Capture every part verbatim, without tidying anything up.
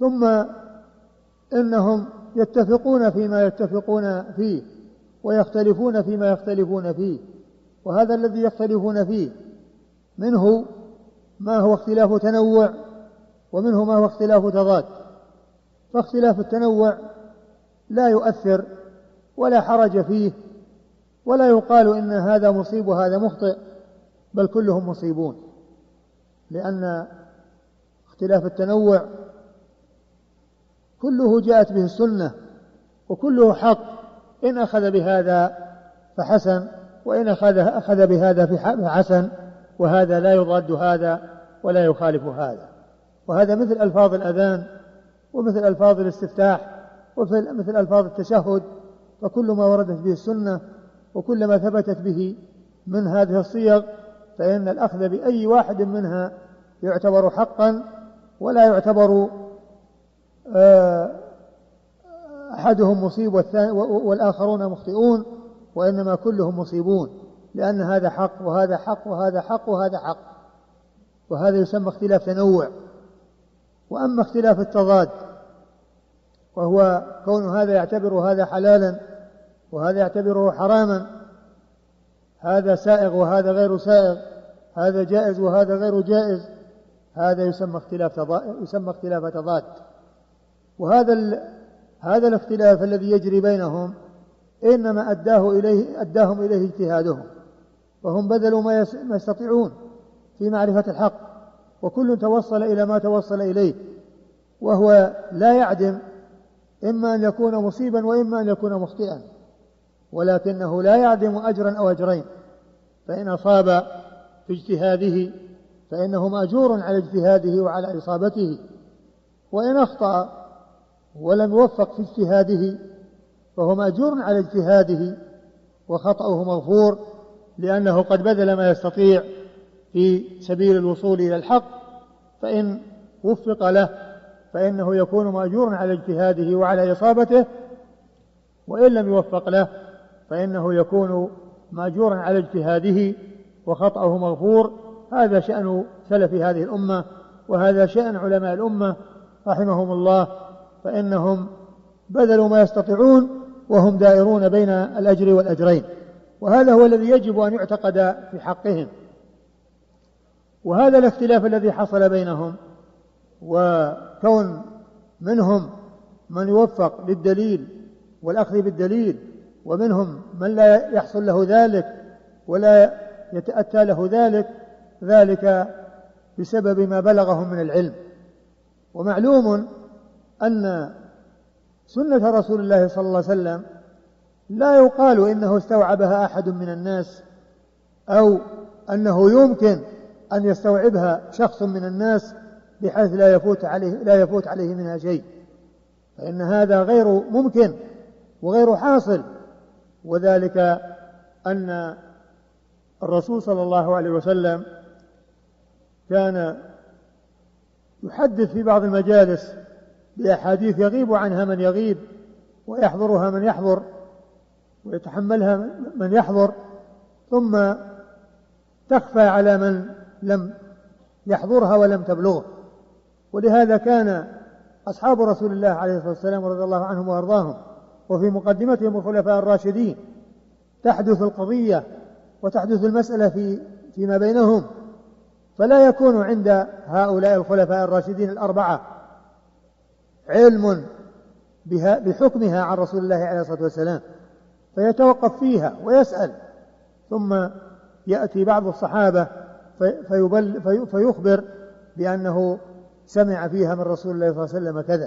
ثم إنهم يتفقون فيما يتفقون فيه ويختلفون فيما يختلفون فيه، وهذا الذي يختلفون فيه منه ما هو اختلاف تنوع ومنه ما هو اختلاف تضاد. فاختلاف التنوع لا يؤثر ولا حرج فيه، ولا يقال إن هذا مصيب وهذا مخطئ، بل كلهم مصيبون، لأن اختلاف التنوع كله جاءت به السنة وكله حق، إن أخذ بهذا فحسن، وإن أخذ, أخذ بهذا فحسن، وهذا لا يضاد هذا ولا يخالف هذا. وهذا مثل ألفاظ الأذان ومثل ألفاظ الاستفتاح ومثل ألفاظ التشهد، فكل ما وردت به السنة وكل ما ثبتت به من هذه الصيغ فإن الأخذ بأي واحد منها يعتبر حقا، ولا يعتبر أحدهم مصيب والآخرون مخطئون، وإنما كلهم مصيبون، لأن هذا حق وهذا حق وهذا حق وهذا حق، وهذا يسمى اختلاف تنوع. وأما اختلاف التضاد وهو كون هذا يعتبر هذا حلالا وهذا يعتبره حراما، هذا سائغ وهذا غير سائغ، هذا جائز وهذا غير جائز، هذا يسمى اختلاف تضاد، يسمى اختلاف تضاد. وهذا ال... هذا الاختلاف الذي يجري بينهم إنما أداه إليه أداهم إليه اجتهادهم، وهم بذلوا ما, يس... ما يستطيعون في معرفة الحق، وكل توصل إلى ما توصل إليه، وهو لا يعدم إما أن يكون مصيبا وإما أن يكون مخطئا، ولكنه لا يعدم أجرا أو أجرين. فإن أصاب في اجتهاده فإنه مأجور على اجتهاده وعلى إصابته، وإن أخطأ ولم يوفق في اجتهاده فهو مأجور على اجتهاده وخطأه مغفور، لأنه قد بذل ما يستطيع في سبيل الوصول إلى الحق، فإن وفق له فإنه يكون مأجور على اجتهاده وعلى إصابته، وإن لم يوفق له فإنه يكون مأجورا على اجتهاده وخطأه مغفور. هذا شأن سلف هذه الأمة، وهذا شأن علماء الأمة رحمهم الله، فإنهم بذلوا ما يستطيعون وهم دائرون بين الأجر والأجرين، وهذا هو الذي يجب أن يعتقد في حقهم. وهذا الاختلاف الذي حصل بينهم، وكون منهم من يوفق للدليل والأخذ بالدليل، ومنهم من لا يحصل له ذلك ولا يتأتى له ذلك، ذلك بسبب ما بلغهم من العلم. ومعلوم أن سنة رسول الله صلى الله عليه وسلم لا يقال إنه استوعبها أحد من الناس، أو أنه يمكن أن يستوعبها شخص من الناس بحيث لا يفوت عليه, لا يفوت عليه منها شيء، فإن هذا غير ممكن وغير حاصل. وذلك أن الرسول صلى الله عليه وسلم كان يحدث في بعض المجالس بأحاديث يغيب عنها من يغيب ويحضرها من يحضر ويتحملها من يحضر، ثم تخفى على من لم يحضرها ولم تبلغه. ولهذا كان أصحاب رسول الله عليه الصلاة والسلام رضي الله عنهم وأرضاهم وفي مقدمتهم الخلفاء الراشدين تحدث القضية وتحدث المسألة في فيما بينهم، فلا يكون عند هؤلاء الخلفاء الراشدين الأربعة علم بها بحكمها عن رسول الله عليه الصلاة والسلام، فيتوقف فيها ويسأل، ثم يأتي بعض الصحابة فيبل في فيخبر بأنه سمع فيها من رسول الله صلى الله عليه وسلم كذا،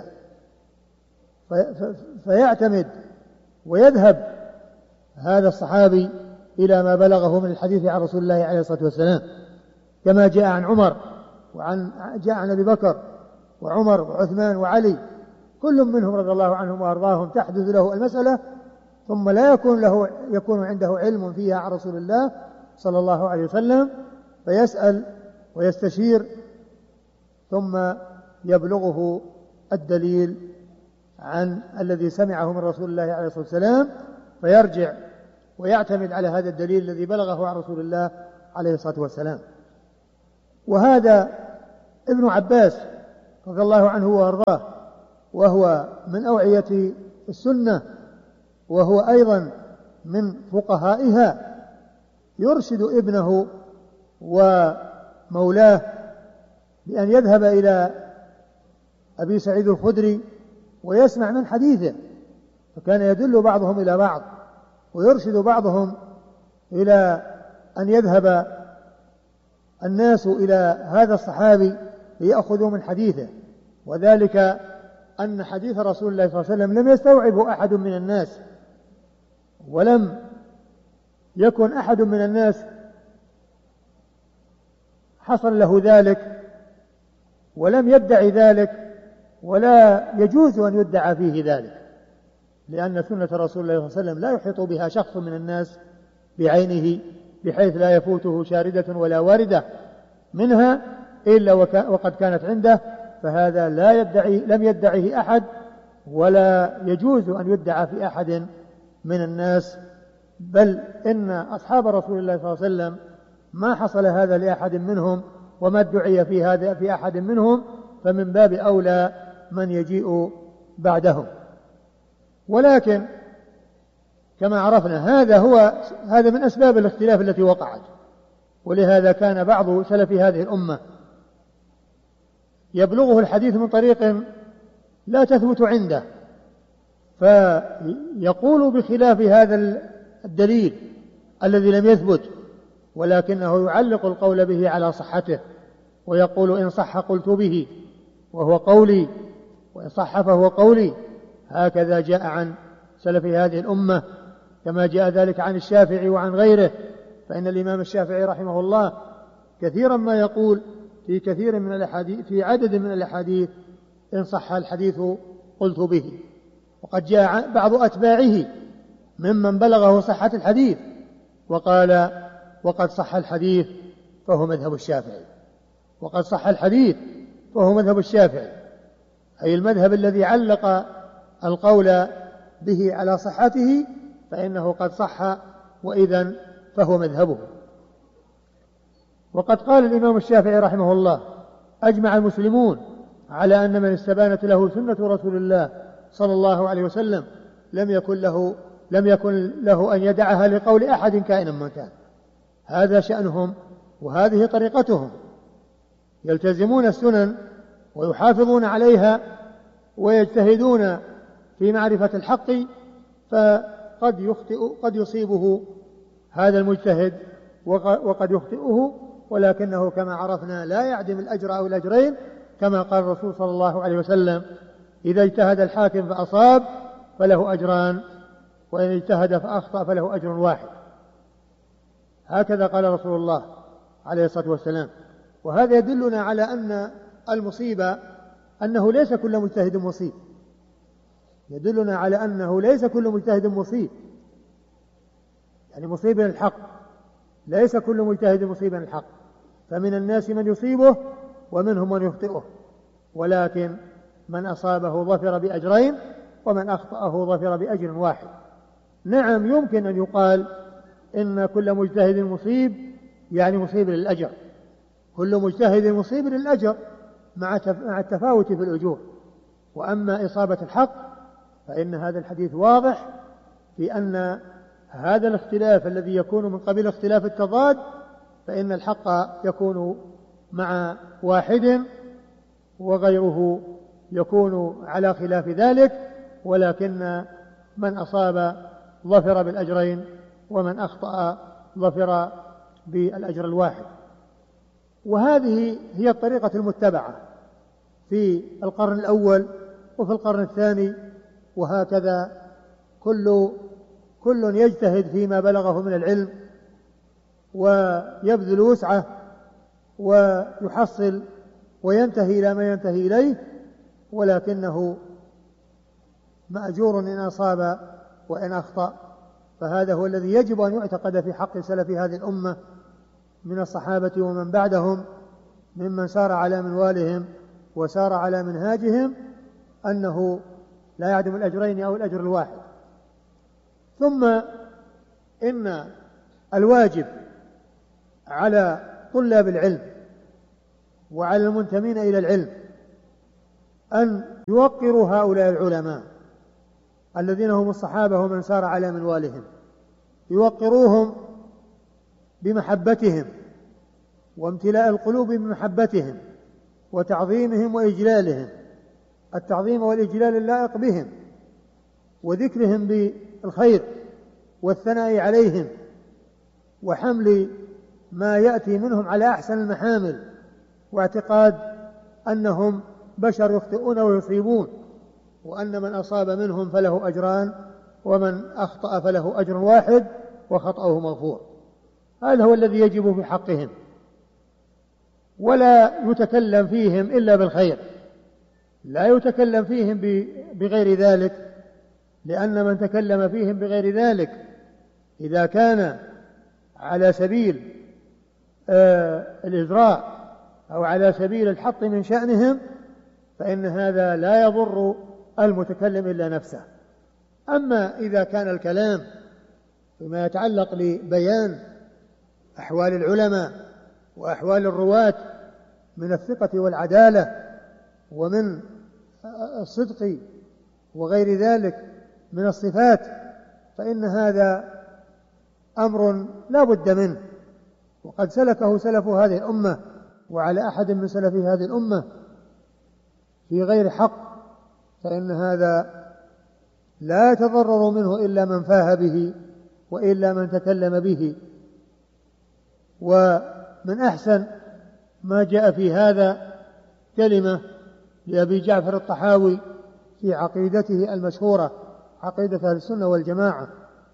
فيعتمد ويذهب هذا الصحابي إلى ما بلغه من الحديث عن رسول الله عليه الصلاة والسلام، كما جاء عن عمر وعن جاء عن أبي بكر وعمر وعثمان وعلي، كل منهم رضي الله عنهم وأرضاهم تحدث له المسألة ثم لا يكون له يكون عنده علم فيها عن رسول الله صلى الله عليه وسلم، فيسأل ويستشير ثم يبلغه الدليل عن الذي سمعه من رسول الله عليه الصلاة والسلام، فيرجع ويعتمد على هذا الدليل الذي بلغه عن رسول الله عليه الصلاة والسلام. وهذا ابن عباس رضي الله عنه وأرضاه وهو من أوعية السنة وهو أيضا من فقهائها يرشد ابنه ومولاه بأن يذهب إلى أبي سعيد الخدري ويسمع من حديثه، فكان يدل بعضهم إلى بعض ويرشد بعضهم إلى أن يذهب الناس إلى هذا الصحابي ليأخذوا من حديثه، وذلك أن حديث رسول الله صلى الله عليه وسلم لم يستوعبه أحد من الناس، ولم يكن أحد من الناس حصل له ذلك ولم يدعي ذلك، ولا يجوز أن يدعى فيه ذلك، لأن سنة رسول الله صلى الله عليه وسلم لا يحيط بها شخص من الناس بعينه بحيث لا يفوته شاردة ولا واردة منها إلا وقد كانت عنده، فهذا لا يدعي لم يدعه أحد ولا يجوز أن يدعى في أحد من الناس، بل إن أصحاب رسول الله صلى الله عليه وسلم ما حصل هذا لأحد منهم وما ادعي في هذا في أحد منهم، فمن باب أولى من يجيء بعدهم. ولكن كما عرفنا هذا هو هذا من أسباب الاختلاف التي وقعت، ولهذا كان بعض سلف هذه الأمة يبلغه الحديث من طريق لا تثبت عنده فيقول بخلاف هذا الدليل الذي لم يثبت، ولكنه يعلق القول به على صحته ويقول إن صح قلت به وهو قولي وإن صح فهو قولي. هكذا جاء عن سلف هذه الأمة كما جاء ذلك عن الشافعي وعن غيره، فإن الإمام الشافعي رحمه الله كثيرا ما يقول في كثير من الأحاديث في عدد من الأحاديث إن صح الحديث قلت به، وقد جاء بعض أتباعه ممن بلغه صحة الحديث وقال وقد صح الحديث فهو مذهب الشافعي، وقد صح الحديث فهو مذهب الشافعي، أي المذهب الذي علق القول به على صحته فإنه قد صح وإذن فهو مذهبه. وقد قال الإمام الشافعي رحمه الله أجمع المسلمون على أن من استبانت له سنة رسول الله صلى الله عليه وسلم لم يكن له لم يكن له أن يدعها لقول أحد كائنا من كان. هذا شأنهم وهذه طريقتهم، يلتزمون السنن ويحافظون عليها ويجتهدون في معرفة الحق، فقد يخطئ قد يصيبه هذا المجتهد وقد يخطئه، ولكنه كما عرفنا لا يعدم الأجر أو الأجرين، كما قال الرسول صلى الله عليه وسلم إذا اجتهد الحاكم فأصاب فله أجران وإن اجتهد فأخطأ فله أجر واحد. هكذا قال رسول الله عليه الصلاة والسلام. وهذا يدلنا على أن المصيبة أنه ليس كل مجتهد مصيب، يدلنا على أنه ليس كل مجتهد مصيب، يعني مصيبا الحق، ليس كل مجتهد مصيبا الحق، فمن الناس من يصيبه ومنهم من يخطئه، ولكن من أصابه ظفر بأجرين ومن أخطأه ظفر بأجر واحد. نعم يمكن أن يقال إن كل مجتهد مصيب يعني مصيب للأجر، كل مجتهد مصيب للأجر مع التفاوت في الأجور، وأما إصابة الحق فإن هذا الحديث واضح في أن هذا الاختلاف الذي يكون من قبيل اختلاف التضاد فإن الحق يكون مع واحد وغيره يكون على خلاف ذلك، ولكن من أصاب ظفر بالأجرين ومن أخطأ ظفر بالأجر الواحد. وهذه هي الطريقة المتبعة في القرن الأول وفي القرن الثاني، وهكذا كل كل يجتهد فيما بلغه من العلم ويبذل وسعه ويحصل وينتهي إلى ما ينتهي إليه، ولكنه مأجور إن أصاب وإن أخطأ. فهذا هو الذي يجب أن يعتقد في حق سلف هذه الأمة من الصحابة ومن بعدهم ممن سار على منوالهم وسار على منهاجهم، أنه لا يعدم الأجرين أو الأجر الواحد. ثم إن الواجب على طلاب العلم وعلى المنتمين إلى العلم أن يوقروا هؤلاء العلماء الذين هم الصحابة ومن سار على منوالهم، يوقروهم بمحبتهم وامتلاء القلوب بمحبتهم وتعظيمهم وإجلالهم، التعظيم والإجلال اللائق بهم، وذكرهم بالخير والثناء عليهم وحمل ما يأتي منهم على أحسن المحامل، واعتقاد أنهم بشر يخطئون ويصيبون، وأن من أصاب منهم فله أجران ومن أخطأ فله أجر واحد وخطأه مغفور. هذا هو الذي يجب في حقهم، ولا يتكلم فيهم إلا بالخير، لا يتكلم فيهم بغير ذلك، لأن من تكلم فيهم بغير ذلك إذا كان على سبيل آه الإزراء أو على سبيل الحط من شأنهم فإن هذا لا يضر المتكلم إلا نفسه. أما إذا كان الكلام فيما يتعلق لبيان أحوال العلماء وأحوال الرواة من الثقة والعدالة ومن الصدق وغير ذلك من الصفات، فإن هذا أمر لا بد منه، وقد سلكه سلف هذه الأمة وعلى أحد من سلف هذه الأمة في غير حق، فإن هذا لا يتضرر منه إلا من فاه به وإلا من تكلم به. ومن أحسن ما جاء في هذا كلمة لأبي جعفر الطحاوي في عقيدته المشهورة عقيدة أهل السنة والجماعة،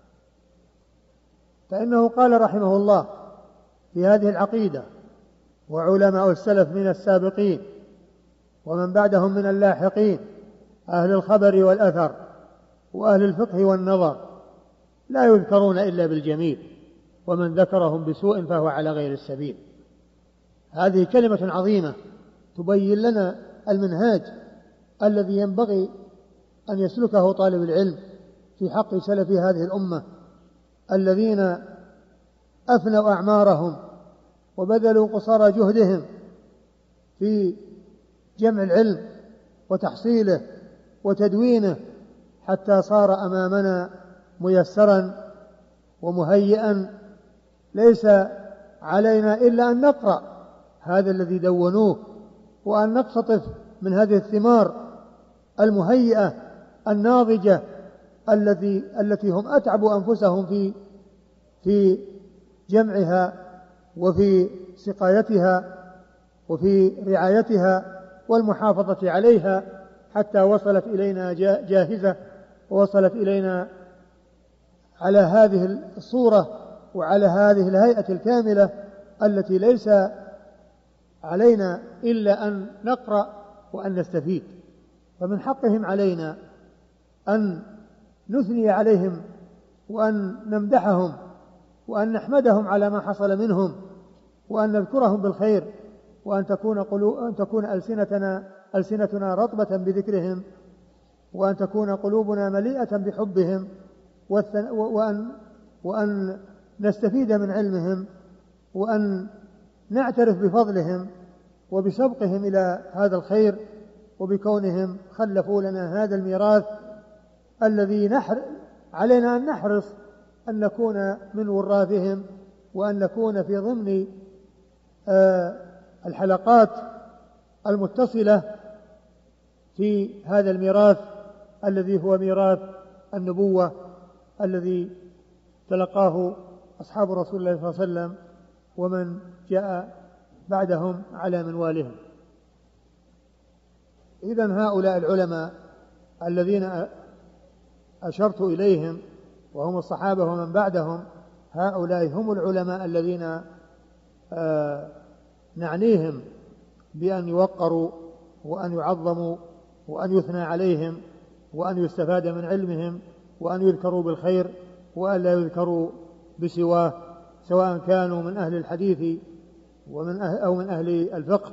فإنه قال رحمه الله في هذه العقيدة: وعلماء السلف من السابقين ومن بعدهم من اللاحقين أهل الخبر والأثر وأهل الفقه والنظر لا يذكرون إلا بالجميل، ومن ذكرهم بسوء فهو على غير السبيل. هذه كلمة عظيمة تبين لنا المنهاج الذي ينبغي أن يسلكه طالب العلم في حق سلف هذه الأمة الذين أفنوا أعمارهم وبذلوا قصارى جهدهم في جمع العلم وتحصيله وتدوينه حتى صار أمامنا ميسرا ومهيئا، ليس علينا إلا أن نقرأ هذا الذي دونوه وأن نقتطف من هذه الثمار المهيئة الناضجة التي التي هم أتعبوا أنفسهم في في جمعها وفي سقايتها وفي رعايتها والمحافظة عليها حتى وصلت إلينا جاهزة ووصلت إلينا على هذه الصورة وعلى هذه الهيئة الكاملة التي ليس علينا إلا أن نقرأ وأن نستفيد. فمن حقهم علينا أن نثني عليهم وأن نمدحهم وأن نحمدهم على ما حصل منهم وأن نذكرهم بالخير، وأن تكون, قلو... أن تكون ألسنتنا... ألسنتنا رطبة بذكرهم، وأن تكون قلوبنا مليئة بحبهم، والثن... وأن... وأن نستفيد من علمهم، وأن نعترف بفضلهم وبسبقهم إلى هذا الخير، وبكونهم خلفوا لنا هذا الميراث الذي نحر... علينا أن نحرص أن نكون من وراثهم، وأن نكون في ضمن آه الحلقات المتصلة في هذا الميراث الذي هو ميراث النبوة الذي تلقاه أصحاب رسول الله صلى الله عليه وسلم ومن جاء بعدهم على منوالهم. إذن هؤلاء العلماء الذين أشرت إليهم وهم الصحابة ومن بعدهم، هؤلاء هم العلماء الذين آه نعنيهم بأن يوقروا وأن يعظموا وأن يثنى عليهم وأن يستفاد من علمهم وأن يذكروا بالخير وأن لا يذكروا بسواه، سواء كانوا من أهل الحديث ومن أهل أو من أهل الفقه،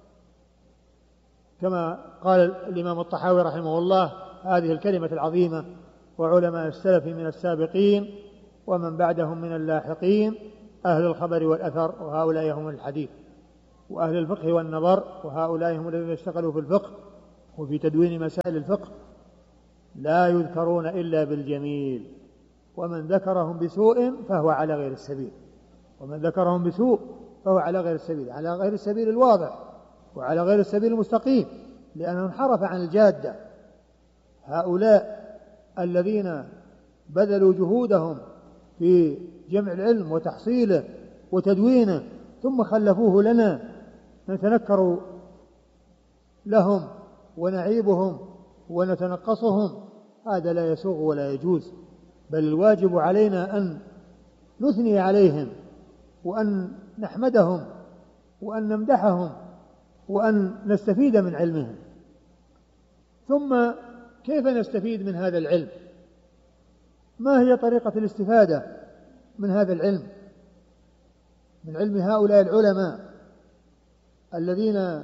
كما قال الإمام الطحاوي رحمه الله هذه الكلمة العظيمة: وعلماء السلف من السابقين ومن بعدهم من اللاحقين أهل الخبر والأثر وهؤلاء هم الحديث، وأهل الفقه والنظر وهؤلاء هم الذين اشتغلوا في الفقه، وفي تدوين مسائل الفقه لا يذكرون إلا بالجميل، ومن ذكرهم بسوء فهو على غير السبيل، ومن ذكرهم بسوء فهو على غير السبيل، على غير السبيل الواضح وعلى غير السبيل المستقيم، لأنه انحرف عن الجادة. هؤلاء الذين بذلوا جهودهم في جمع العلم وتحصيله وتدوينه ثم خلفوه لنا نتنكر لهم ونعيبهم ونتنقصهم، هذا لا يسوغ ولا يجوز، بل الواجب علينا أن نثني عليهم وأن نحمدهم وأن نمدحهم وأن نستفيد من علمهم. ثم كيف نستفيد من هذا العلم؟ ما هي طريقة الاستفادة من هذا العلم، من علم هؤلاء العلماء الذين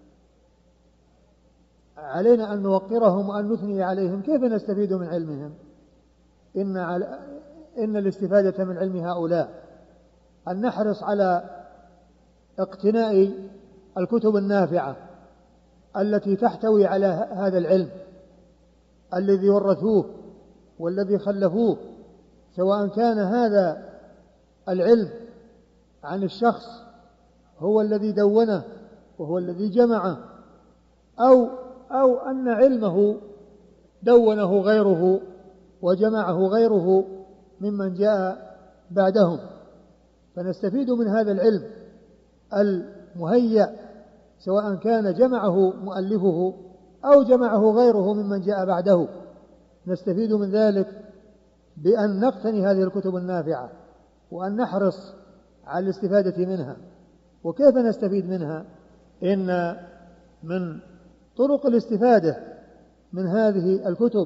علينا أن نوقرهم وأن نثني عليهم؟ كيف نستفيد من علمهم؟ إن, على إن الاستفادة من علم هؤلاء أن نحرص على اقتناء الكتب النافعة التي تحتوي على هذا العلم الذي ورثوه والذي خلفوه، سواء كان هذا العلم عن الشخص هو الذي دونه وهو الذي جمعه، أو أو أن علمه دونه غيره وجمعه غيره ممن جاء بعدهم، فنستفيد من هذا العلم المهيأ سواء كان جمعه مؤلفه أو جمعه غيره ممن جاء بعده. نستفيد من ذلك بأن نقتني هذه الكتب النافعة وأن نحرص على الاستفادة منها. وكيف نستفيد منها؟ إن من طرق الاستفادة من هذه الكتب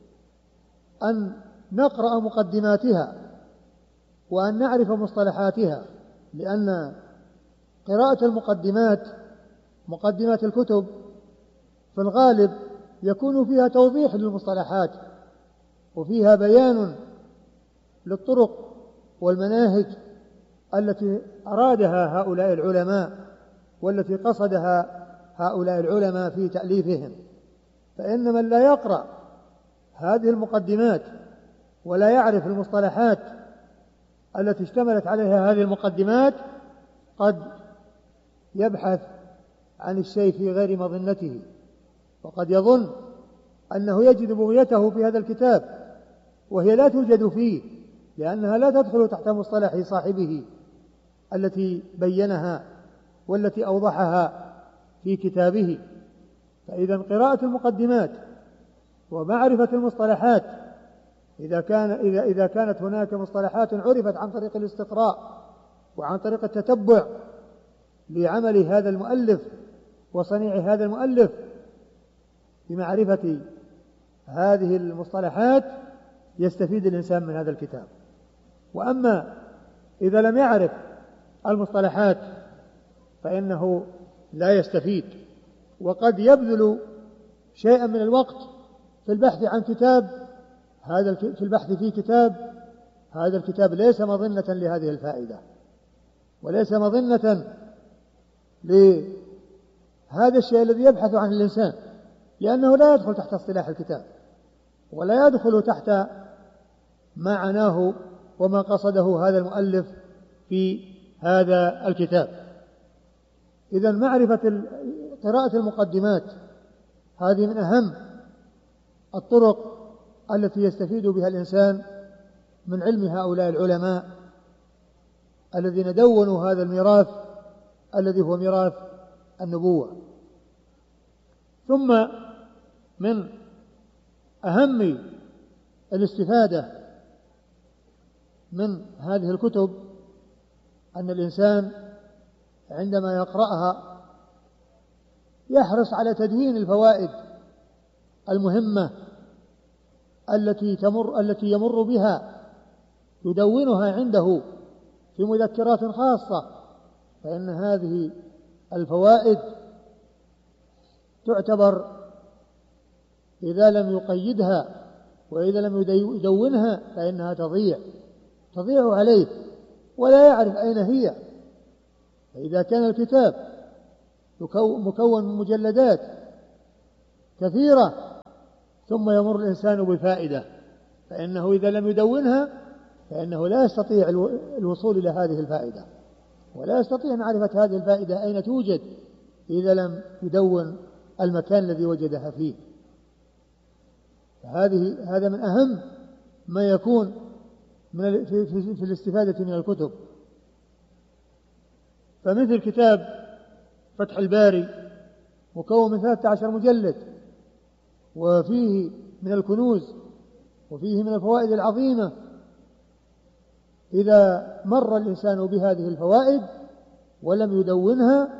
أن نقرأ مقدماتها وأن نعرف مصطلحاتها، لأن قراءة المقدمات مقدمات الكتب في الغالب يكون فيها توضيح للمصطلحات وفيها بيان للطرق والمناهج التي أرادها هؤلاء العلماء والتي قصدها هؤلاء العلماء في تأليفهم. فإن من لا يقرأ هذه المقدمات ولا يعرف المصطلحات التي اشتملت عليها هذه المقدمات قد يبحث عن الشيء في غير مظنته، وقد يظن أنه يجد بغيته في هذا الكتاب وهي لا توجد فيه، لأنها لا تدخل تحت مصطلح صاحبه التي بينها والتي أوضحها في كتابه. فإذا قراءة المقدمات ومعرفة المصطلحات إذا كان إذا إذا كانت هناك مصطلحات عرفت عن طريق الاستقراء وعن طريق التتبع لعمل هذا المؤلف وصنيع هذا المؤلف بمعرفة هذه المصطلحات يستفيد الإنسان من هذا الكتاب. وأما إذا لم يعرف المصطلحات فإنه لا يستفيد، وقد يبذل شيئا من الوقت في البحث عن كتاب هذا في البحث في كتاب هذا الكتاب ليس مظنة لهذه الفائدة وليس مظنة لهذا الشيء الذي يبحث عنه الإنسان، لأنه لا يدخل تحت اصطلاح الكتاب ولا يدخل تحت ما عناه وما قصده هذا المؤلف في هذا الكتاب. إذن معرفة قراءة المقدمات هذه من أهم الطرق التي يستفيد بها الإنسان من علم هؤلاء العلماء الذين دونوا هذا الميراث الذي هو ميراث النبوة. ثم من أهم الاستفادة من هذه الكتب أن الإنسان عندما يقرأها يحرص على تدوين الفوائد المهمة التي تمر التي يمر بها، يدونها عنده في مذكرات خاصة، فإن هذه الفوائد تعتبر إذا لم يقيدها وإذا لم يدونها فإنها تضيع تضيع عليه ولا يعرف أين هي. فإذا كان الكتاب مكون من مجلدات كثيرة ثم يمر الإنسان بفائدة، فإنه إذا لم يدونها فإنه لا يستطيع الوصول إلى هذه الفائدة، ولا يستطيع معرفة هذه الفائدة أين توجد إذا لم يدون المكان الذي وجدها فيه. هذه هذا من أهم ما يكون من في, في, في الاستفادة من الكتب. فمثل كتاب فتح الباري مكون من ثلاثة عشر مجلد، وفيه من الكنوز وفيه من الفوائد العظيمة، إذا مر الإنسان بهذه الفوائد ولم يدونها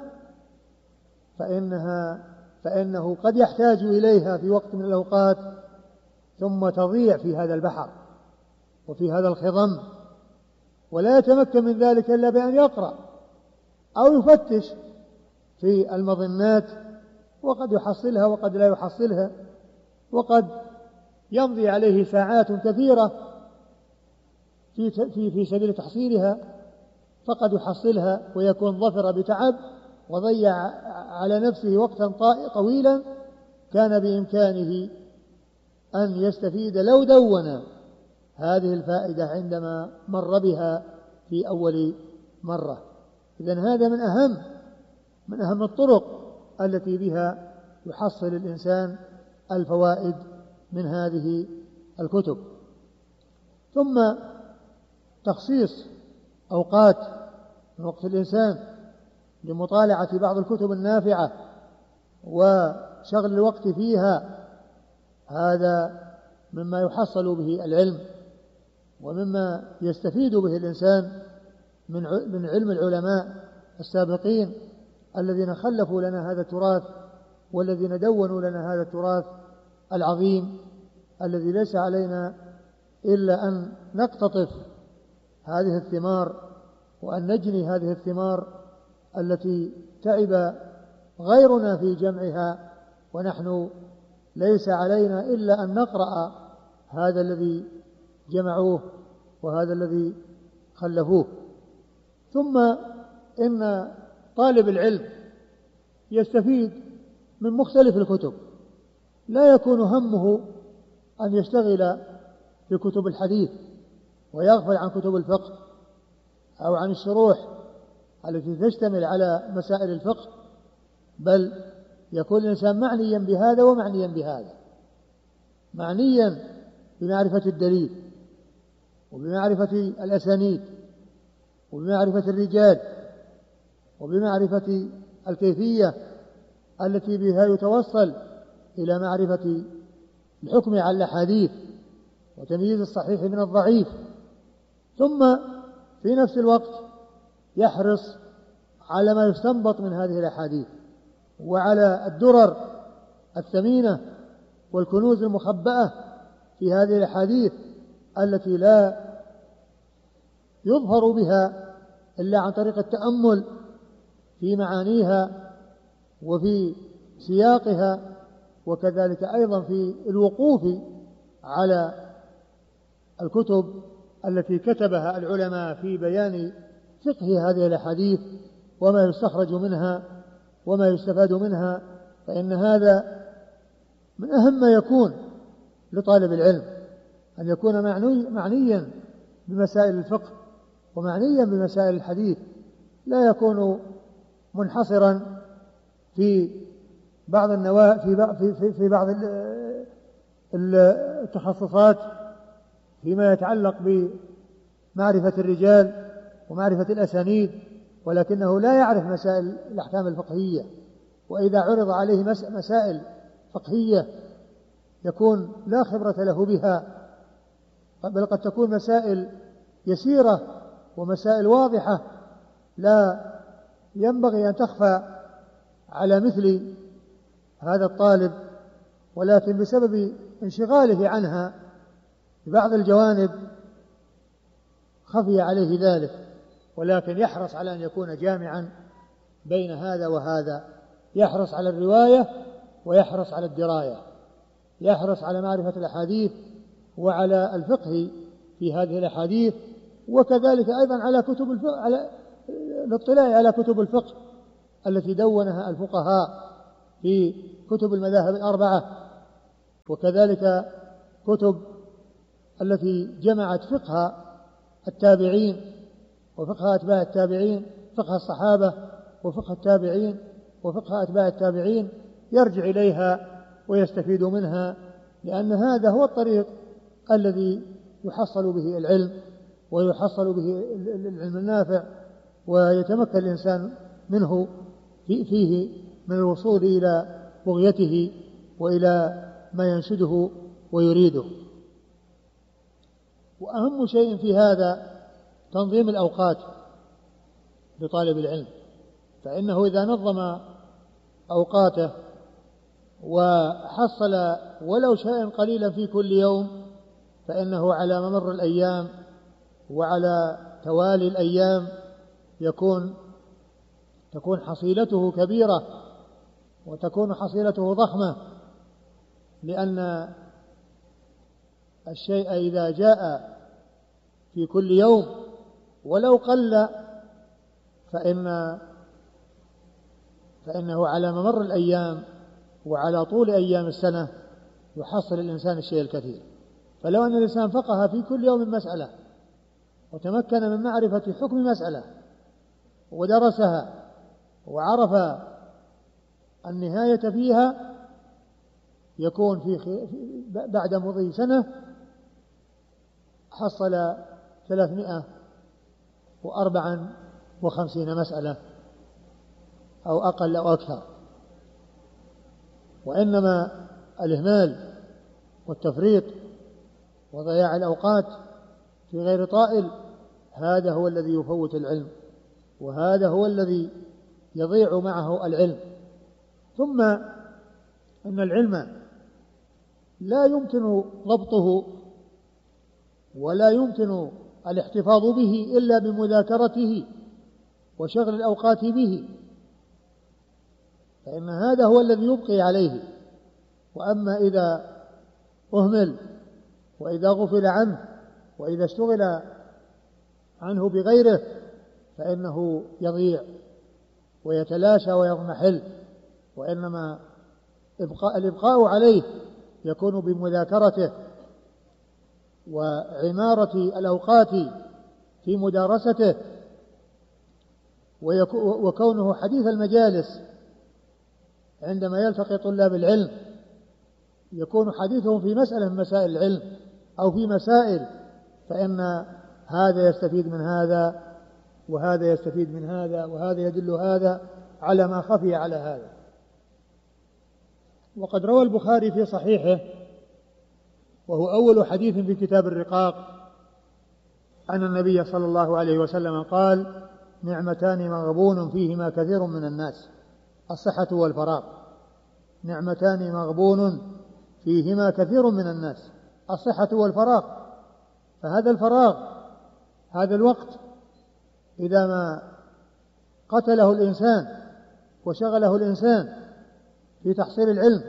فإنها فإنه قد يحتاج إليها في وقت من الأوقات ثم تضيع في هذا البحر وفي هذا الخضم، ولا يتمكن من ذلك إلا بأن يقرأ أو يفتش في المظنات، وقد يحصلها وقد لا يحصلها، وقد يمضي عليه ساعات كثيرة في في في سبيل تحصيلها، فقد يحصلها ويكون ظفر بتعب وضيع على نفسه وقتا طويلا كان بإمكانه أن يستفيد لو دون هذه الفائدة عندما مر بها في أول مرة. إذن هذا من أهم من أهم الطرق التي بها يحصل الإنسان الفوائد من هذه الكتب. ثم تخصيص أوقات من وقت الإنسان لمطالعة بعض الكتب النافعة وشغل الوقت فيها، هذا مما يحصل به العلم ومما يستفيد به الإنسان من علم العلماء السابقين الذين خلفوا لنا هذا التراث والذين دونوا لنا هذا التراث العظيم الذي ليس علينا إلا أن نقتطف هذه الثمار وأن نجني هذه الثمار التي تعب غيرنا في جمعها، ونحن ليس علينا إلا أن نقرأ هذا الذي جمعوه وهذا الذي خلفوه. ثم إن طالب العلم يستفيد من مختلف الكتب، لا يكون همه أن يشتغل في كتب الحديث ويغفل عن كتب الفقه أو عن الشروح التي تشتمل على مسائل الفقه، بل يكون الإنسان معنيا بهذا ومعنيا بهذا، معنيا بمعرفة الدليل وبمعرفة الأسانيد وبمعرفة الرجال وبمعرفة الكيفية التي بها يتوصل إلى معرفة الحكم على الأحاديث وتمييز الصحيح من الضعيف. ثم في نفس الوقت يحرص على ما يستنبط من هذه الأحاديث وعلى الدرر الثمينة والكنوز المخبأة في هذه الأحاديث التي لا يظهر بها إلا عن طريق التأمل في معانيها وفي سياقها، وكذلك أيضا في الوقوف على الكتب التي كتبها العلماء في بيان فقه هذه الأحاديث وما يستخرج منها وما يستفاد منها. فإن هذا من أهم ما يكون لطالب العلم، أن يكون معني معنيا بمسائل الفقه ومعنيا بمسائل الحديث، لا يكون منحصرا في بعض النوا في في في بعض التخصصات فيما يتعلق بمعرفة الرجال ومعرفة الأسانيد، ولكنه لا يعرف مسائل الأحكام الفقهية، وإذا عرض عليه مسائل فقهية يكون لا خبرة له بها، بل قد تكون مسائل يسيرة ومسائل واضحة لا ينبغي أن تخفى على مثل هذا الطالب، ولكن بسبب انشغاله عنها ببعض الجوانب خفي عليه ذلك، ولكن يحرص على أن يكون جامعا بين هذا وهذا، يحرص على الرواية ويحرص على الدراية، يحرص على معرفة الأحاديث وعلى الفقه في هذه الأحاديث، وكذلك أيضا على كتب الفقه، على الاطلاع على كتب الفقه التي دونها الفقهاء في كتب المذاهب الأربعة، وكذلك كتب التي جمعت فقه التابعين وفقه أتباع التابعين، فقه الصحابة وفقه التابعين وفقه أتباع التابعين، يرجع إليها ويستفيد منها، لأن هذا هو الطريق الذي يحصل به العلم ويحصل به العلم النافع، ويتمكن الإنسان منه فيه من الوصول إلى بغيته وإلى ما ينشده ويريده. وأهم شيء في هذا تنظيم الأوقات لطالب العلم، فإنه إذا نظم أوقاته وحصل ولو شيئا قليلا في كل يوم، فإنه على ممر الأيام وعلى توالي الأيام يكون تكون حصيلته كبيرة وتكون حصيلته ضخمة، لأن الشيء إذا جاء في كل يوم ولو قل فإن فإنه على ممر الأيام وعلى طول أيام السنة يحصل الإنسان الشيء الكثير. فلو أن الإنسان فقه في كل يوم مسألة وتمكن من معرفة حكم مسألة ودرسها وعرف النهاية فيها، يكون في بعد مضي سنة حصل ثلاثمائة وأربعة وخمسين مسألة أو أقل أو أكثر. وإنما الإهمال والتفريط وضياع الأوقات في غير طائل هذا هو الذي يفوت العلم، وهذا هو الذي يضيع معه العلم. ثم أن العلم لا يمكن ضبطه ولا يمكن الاحتفاظ به إلا بمذاكرته وشغل الأوقات به، فإن هذا هو الذي يبقي عليه. وأما إذا أهمل وإذا غفل عنه وإذا اشتغل عنه بغيره فإنه يضيع ويتلاشى ويضمحل، وإنما إبقاء الإبقاء عليه يكون بمذاكرته وعمارة الأوقات في مدارسته، وكونه حديث المجالس عندما يلتقي طلاب العلم يكون حديثهم في مسألة من مسائل العلم أو في مسائل، فإن هذا يستفيد من هذا وهذا يستفيد من هذا وهذا يدل هذا على ما خفي على هذا. وقد روى البخاري في صحيحه وهو أول حديث في كتاب الرقاق أن النبي صلى الله عليه وسلم قال: نعمتان مغبون فيهما كثير من الناس، الصحة والفراغ. نعمتان مغبون فيهما كثير من الناس، الصحة والفراغ. فهذا الفراغ، هذا الوقت، إذا ما قتله الإنسان وشغله الإنسان في تحصيل العلم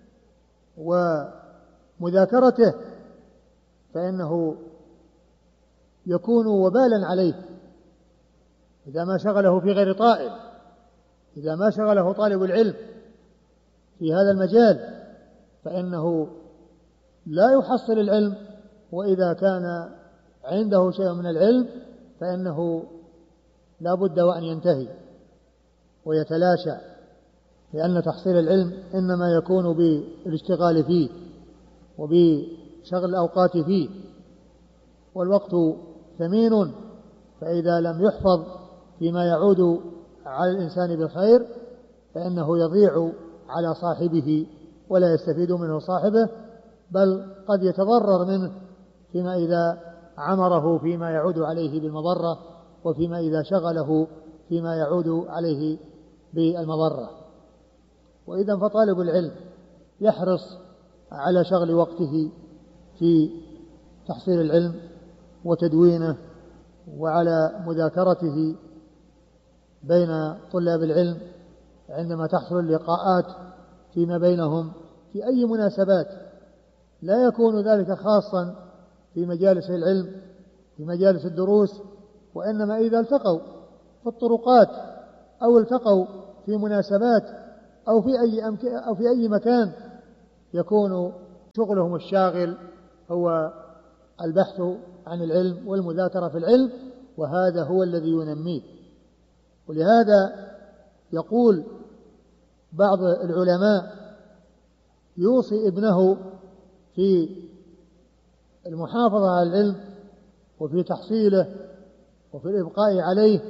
ومذاكرته فإنه يكون وبالا عليه إذا ما شغله في غير طائل. إذا ما شغله طالب العلم في هذا المجال فإنه لا يحصل العلم، وإذا كان عنده شيء من العلم فإنه لا بد وأن ينتهي ويتلاشى، لأن تحصيل العلم إنما يكون بالاشتغال فيه وبشغل الأوقات فيه، والوقت ثمين، فإذا لم يحفظ فيما يعود على الإنسان بالخير فإنه يضيع على صاحبه ولا يستفيد منه صاحبه، بل قد يتضرر منه فيما إذا عمره فيما يعود عليه بالمضرة، وفيما إذا شغله فيما يعود عليه بالمضرة. وإذا فطالب العلم يحرص على شغل وقته في تحصيل العلم وتدوينه وعلى مذاكرته بين طلاب العلم عندما تحصل اللقاءات فيما بينهم في أي مناسبات. لا يكون ذلك خاصا في مجالس العلم في مجالس الدروس، وإنما إذا التقوا في الطرقات أو التقوا في مناسبات أو في أي أمك... أو في أي مكان يكون شغلهم الشاغل هو البحث عن العلم والمذاكرة في العلم، وهذا هو الذي ينميه. ولهذا يقول بعض العلماء يوصي ابنه في المحافظة على العلم وفي تحصيله وفي الإبقاء عليه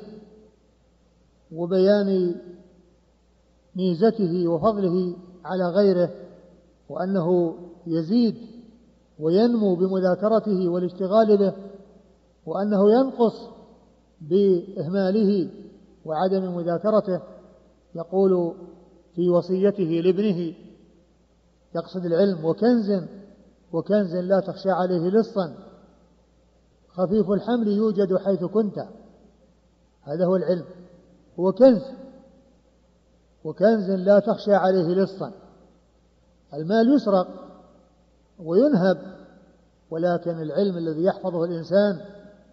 وبيان ميزته وفضله على غيره، وأنه يزيد وينمو بمذاكرته والاشتغال به، وأنه ينقص بإهماله وعدم مذاكرته. يقول في وصيته لابنه يقصد العلم: وكنز وكنز لا تخشى عليه لصا، خفيف الحمل يوجد حيث كنت. هذا هو العلم، هو كنز، وكنز لا تخشى عليه لصا. المال يسرق وينهب، ولكن العلم الذي يحفظه الإنسان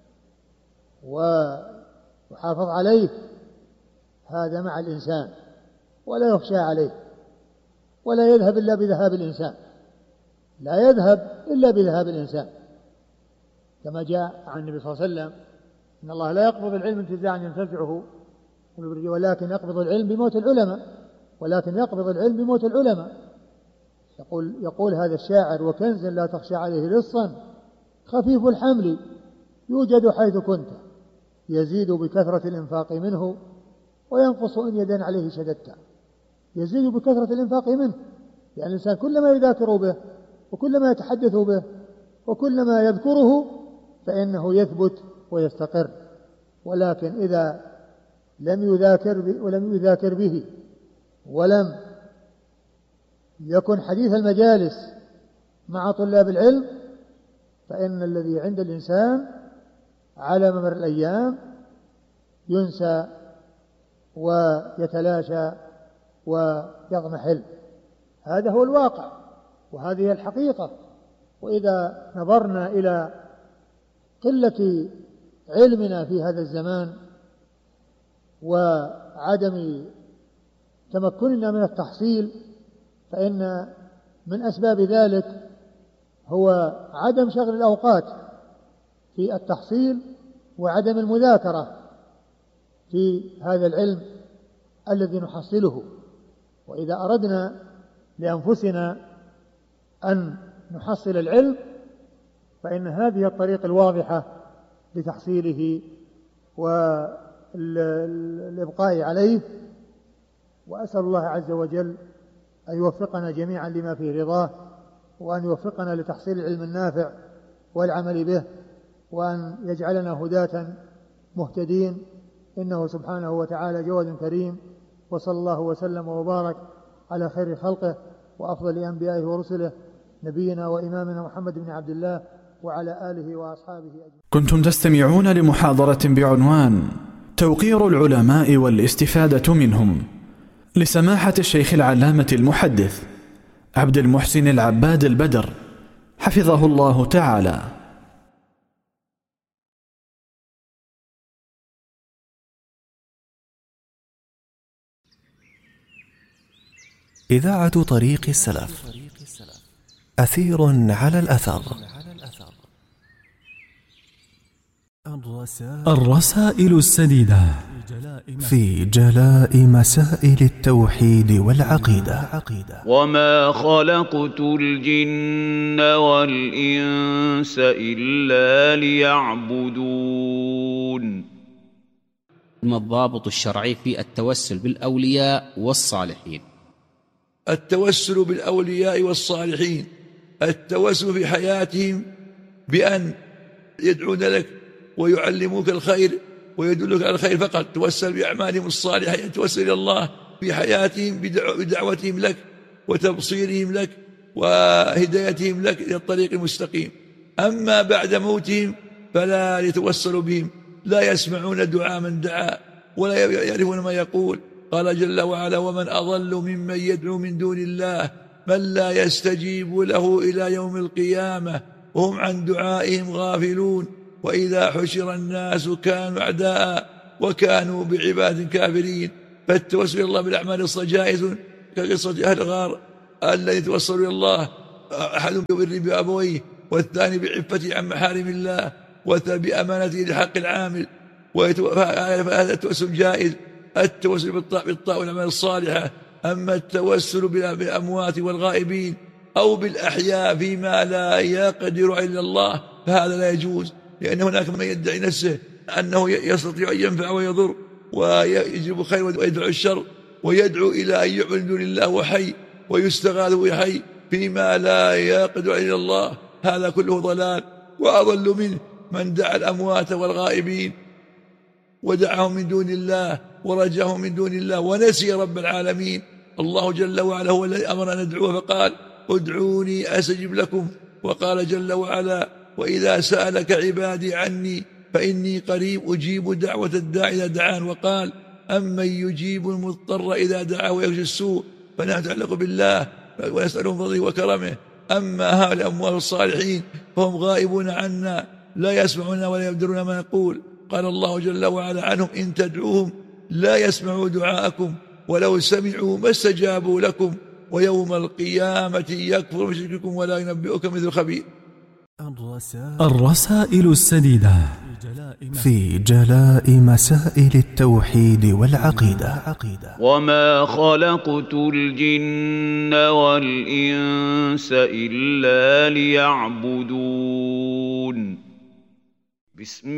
ويحافظ عليه هذا مع الإنسان ولا يخشى عليه، ولا يذهب إلا بذهاب الإنسان، لا يذهب إلا بذهاب الإنسان، كما جاء عن النبي صلى الله عليه وسلم: إن الله لا يقبض العلم انتزاعا ينتزعه، ولكن يقبض العلم بموت العلماء، ولكن يقبض العلم بموت العلماء. يقول, يقول هذا الشاعر: وكنز لا تخشى عليه لصا، خفيف الحمل يوجد حيث كنت، يزيد بكثرة الإنفاق منه وينقص إن يدن عليه شددت. يزيد بكثرة الإنفاق منه، يعني الإنسان كلما يذاكر به وكلما يتحدث به وكلما يذكره فإنه يثبت ويستقر. ولكن إذا لم يذاكر به ولم يذاكر به ولم يكن حديث المجالس مع طلاب العلم، فإن الذي عند الإنسان على ممر الأيام ينسى ويتلاشى ويضمحل. هذا هو الواقع وهذه الحقيقة. وإذا نظرنا إلى قلة علمنا في هذا الزمان وعدم تمكننا من التحصيل، فإن من أسباب ذلك هو عدم شغل الأوقات في التحصيل وعدم المذاكرة في هذا العلم الذي نحصله. وإذا أردنا لأنفسنا أن نحصل العلم فإن هذه الطريق الواضحة لتحصيله والإبقاء عليه. وأسأل الله عز وجل أن يوفقنا جميعا لما فيه رضاه، وأن يوفقنا لتحصيل العلم النافع والعمل به، وأن يجعلنا هداة مهتدين، إنه سبحانه وتعالى جواد كريم. وصلى الله وسلم وبارك على خير خلقه وأفضل أنبيائه ورسله نبينا وإمامنا محمد بن عبد الله وعلى آله وأصحابه أجمعين. كنتم تستمعون لمحاضرة بعنوان توقير العلماء والاستفادة منهم لسماحة الشيخ العلامة المحدث عبد المحسن العباد البدر حفظه الله تعالى. إذاعة طريق السلف، أثير على الأثر. الرسائل السديدة في جلاء مسائل التوحيد والعقيدة. وما خلقت الجن والإنس إلا ليعبدون. ما الضابط الشرعي في التوسل بالأولياء والصالحين؟ التوسل بالأولياء والصالحين التوسل في حياتهم بأن يدعون لك ويعلموك الخير ويدلك على الخير فقط. توسل بأعمالهم الصالحة، أن توسل إلى الله في حياتهم بدعوتهم لك وتبصيرهم لك وهدايتهم لك إلى الطريق المستقيم. أما بعد موتهم فلا يتوسل بهم، لا يسمعون دعاء من دعا ولا يعرفون ما يقول. قال جل وعلا: ومن أضل ممن يدعو من دون الله من لا يستجيب له إلى يوم القيامة وهم عن دعائهم غافلون. وإذا حشر الناس كانوا أعداء وكانوا بعباد كافرين. فالتوسل إلى الله بالأعمال الصالحة جائز كقصة أهل الغار الذي توصلوا إلى الله، أحد ببر بأبويه، والثاني بعفته عن محارم الله، والثالث بأمانته لحق العامل. فهذا التوسل جائز، التوسل بالطاعة والأعمال الصالحة. أما التوسل بالأموات والغائبين أو بالأحياء فيما لا يقدر إلا الله فهذا لا يجوز، لأن هناك من يدعي نفسه أنه يستطيع أن ينفع ويضر ويجلب الخير ويدعو الشر، ويدعو إلى أن يعبد من دون الله وحي ويستغاث وحي فيما لا يقدر إلا الله. هذا كله ضلال، وأضل منه من دعا الأموات والغائبين ودعاهم من دون الله ورجاهم من دون الله ونسي رب العالمين. الله جل وعلا هو الذي أمر أن ندعوه فقال ادعوني أستجب لكم، وقال جل وعلا وإذا سألك عبادي عني فإني قريب أجيب دعوة الداعي إذا دعان، وقال أمن يجيب المضطر إذا دعاه ويخشى السوء، فنحن نتعلق بالله ونسألهم فضله وكرمه. أما هؤلاء الأموات الصالحين فهم غائبون عنا لا يسمعون ولا يبدرون ما نقول. قال الله جل وعلا عنهم إن تدعوهم لا يسمعوا دعاءكم ولو سمعوا ما استجابوا لكم ويوم القيامة يكفر بشرككم ولا ينبئك مثل خبير. الرسائل السديدة في جلاء مسائل التوحيد والعقيدة. وما خلقت الجن والإنس إلا ليعبدون. بسم